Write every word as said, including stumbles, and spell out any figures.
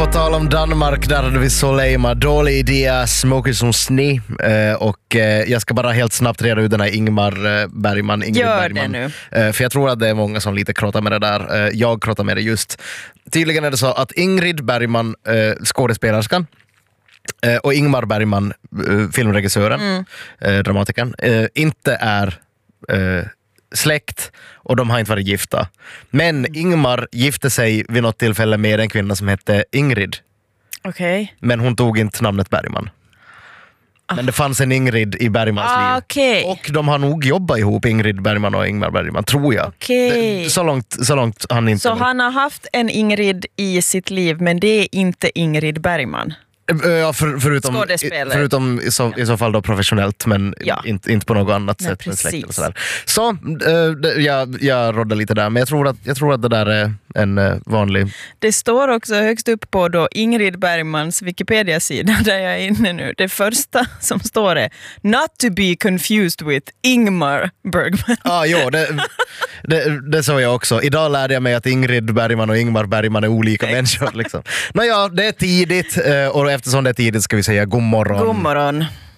tal om Danmark, där hade vi Soleima, dålig idé, smoker som sni. Eh, och eh, jag ska bara helt snabbt reda ut den här Ingmar Bergman. Ingrid Gör Bergman. det nu. Eh, för jag tror att det är många som lite krottar med det där. Eh, jag krottar med det just. Tydligen är det så att Ingrid Bergman, eh, skådespelerskan, eh, och Ingmar Bergman, eh, filmregissören, mm. eh, dramatikern, eh, inte är eh, släkt och de har inte varit gifta. Men Ingmar gifte sig vid något tillfälle med en kvinna som hette Ingrid. Okej. Okay. Men hon tog inte namnet Bergman. Ah. Men det fanns en Ingrid i Bergmans ah, liv. Okay. Och de har nog jobbat ihop, Ingrid Bergman och Ingmar Bergman, tror jag. Okay. Det, så, långt, så långt han inte... Så han har haft en Ingrid i sitt liv, men det är inte Ingrid Bergman? Ja, för, förutom, förutom i, så, i så fall då professionellt, men ja. inte, inte på något annat Nej, sätt. Med släkt eller sådär. Så äh, jag, jag rådde lite där, men jag tror, att, jag tror att det där är en äh, vanlig... Det står också högst upp på då Ingrid Bergmans Wikipedia-sida där jag är inne nu. Det första som står är not to be confused with Ingmar Bergman. Ja, ah, jo, det, det, det såg jag också. Idag lärde jag mig att Ingrid Bergman och Ingmar Bergman är olika människor. Liksom. Nåja, det är tidigt och eftersom det är tidigt ska vi säga god morgon. God morgon.